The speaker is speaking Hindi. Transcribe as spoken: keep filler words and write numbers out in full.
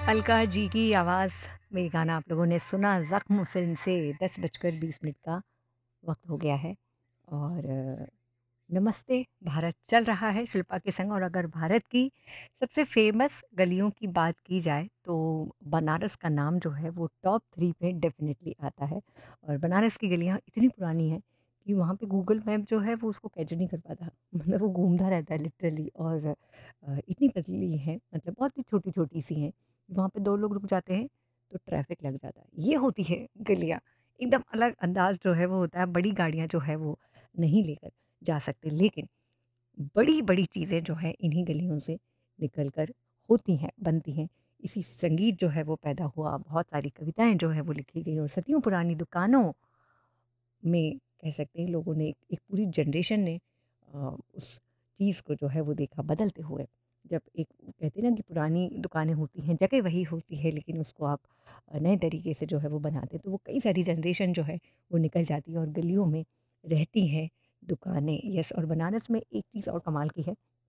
अलका जी की आवाज़ में गाना आप लोगों ने सुना ज़ख्म फ़िल्म से। दस बजकर बीस मिनट का वक्त हो गया है और अ, नमस्ते भारत चल रहा है शिल्पा के संग। और अगर भारत की सबसे फेमस गलियों की बात की जाए तो बनारस का नाम जो है वो टॉप थ्री पे डेफिनेटली आता है। और बनारस की गलियां इतनी पुरानी हैं कि वहाँ पे गूगल मैप जो है वो उसको कैच नहीं कर पाता मतलब वो घूमता रहता है लिटरली। और अ, इतनी पतली है, मतलब बहुत ही छोटी छोटी सी हैं। वहाँ पे दो लोग रुक जाते हैं तो ट्रैफिक लग जाता है। ये होती है गलियाँ। एकदम अलग अंदाज जो है वो होता है। बड़ी गाड़ियाँ जो है वो नहीं लेकर जा सकते, लेकिन बड़ी-बड़ी चीज़ें जो है इन्हीं गलियों से निकल कर होती हैं, बनती हैं। इसी से संगीत जो है वो पैदा हुआ, बहुत सारी कविताएँ जो हैं वो लिखी गई और सदियों पुरानी दुकानों में कह सकते हैं लोगों ने एक एक पूरी जनरेशन ने अ, उस चीज़ को जो है वो देखा बदलते हुए। जब एक कहते हैं ना कि पुरानी दुकानें होती हैं, जगह वही होती है लेकिन उसको आप अ, नए तरीके से जो है वो बनाते हैं, तो वो कई सारी जनरेशन जो है वो निकल जाती है और गलियों में रहती हैं दुकानें। यस, और बनारस में एक चीज़ और कमाल की है